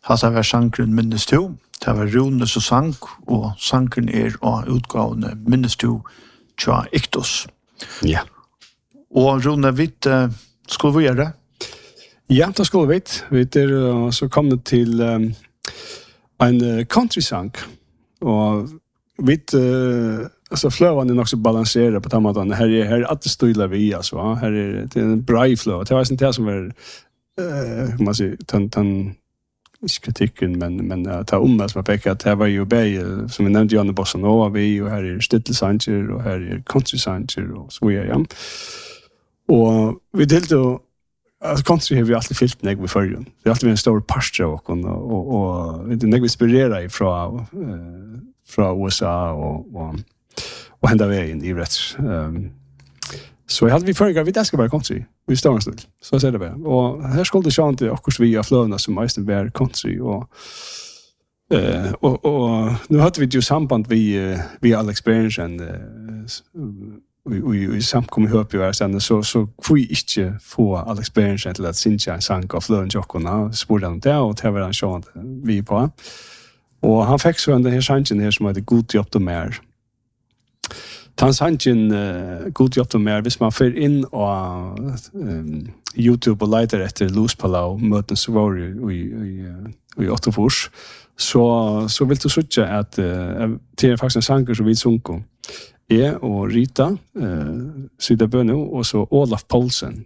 Hasa var sangren Minnes to. Det var Runes og sang, og sangren av utgavene Minnes to tja Iktos. Ja. Og Rune, skulle vi gjøre det? Ja, det skulle vi. Vi så kommet til en country-sang, og vi alltså flövan är också balanserad på den måten. Här är att det stolar vi alltså. Här är det en bra flow. Det var inte det som var man säger tan kritiken men ta om som pekar att det var ju som vi nämnde Janne Bossa Nova vi och här är Stittelsanger och här är Country Sanger och så ja. Och vi delte alltså country har vi alltid fyllt när vi förrjun. Det är alltid en stor pastor och det är vi inspirerar från USA och hända vägen i rätt. Så jag hade vi förra vi ska bara country. Vi står en stund. Så ser det bara. Och här skulle det sjönte också vi av flöna som mest är country och nu hade vi ju samband vi all experience and vi samkom ihop ju sen så vi inte få all experience till att synja en sång av flön jockorna spårade där och det var en sjön vi på. Och han fick så den här sången här som hade god jobb och mer. Tansanjen god jobb och mer hvis man för in och YouTube och letar efter Luz Palau möten så var i Åttofors så vill du söka att det är faktiskt en sång som vi sjunker och Rita Sydaböno och så Olaf Paulsen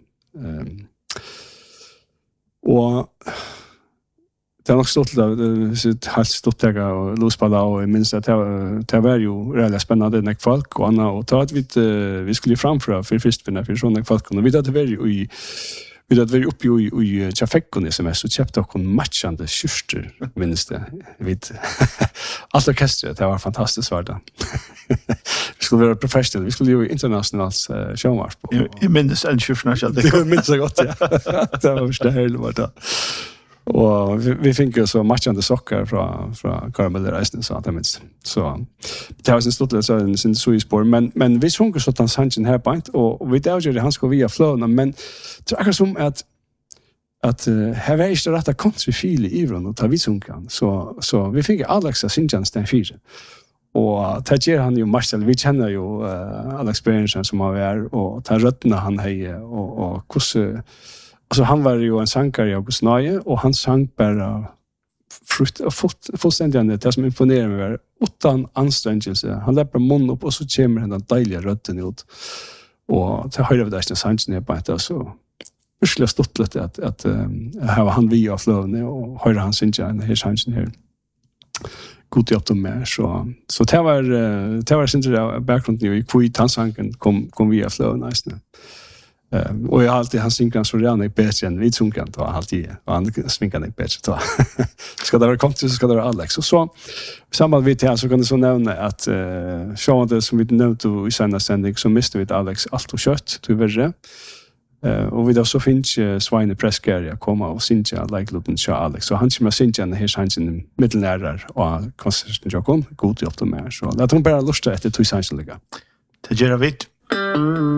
och det har nog stått det helt stått där och Luz Palau och minst att det var ju väldigt spännande när folk och Anna och ta att vi skulle framföra för först för såna folk och vi hade varit vi hade varit uppe i Chafekon SMS och köpte och matchande skjortor minst det vid allt orkestret det var fantastiskt värda. Vi skulle vara professional vi skulle ju internationellt showmark på. Jag minns en skjortorna så det minns jag gott ja. Det var första hela var det. Och vi fick ju så matchande sockar från Caramel Reisen så att minst. Så det var en stor så en så spår men vi sjunker så att han här point och vi där ju han ska via flowna men så är det som att här är det rätta country feel i Ivron och ta vi sjunkan så vi fick Alexa Sinjans den fyra. Och tager han ju Marcel vi känner ju all experience som har varit och tar rötterna han hej och hur alltså han var ju en sångare i August Nöje och han sang bara fullständigt det som imponerar mig var utan ansträngelse. Han läppar mun upp och så kommer den dejliga rötten ut. Och det höjde vi där sin sången ner på ett så virkelig stått lite att här var han via flövne och höjde han sin den här sången här. God jobb de med så det var sin bakgrunden i kvitansanken kom via flövne nästan. Och jag alltid han synkar så redan är bättre än vi synkar då alltid och han sminkar inte bättre då. Ska det vara country så ska det vara Alex och så samband vid det så kan det så nämna att sjönde som vi nämnde i senare sändning så miste vi Alex allt och kött tyvärr. Och vi då så finns Svine Pressgeria komma och synja like looking show Alex så han kommer synja den här chansen mittelnärar och konserten jag kom god jobb då med så låt hon bara lusta efter två chanser ligga. Det gör vi.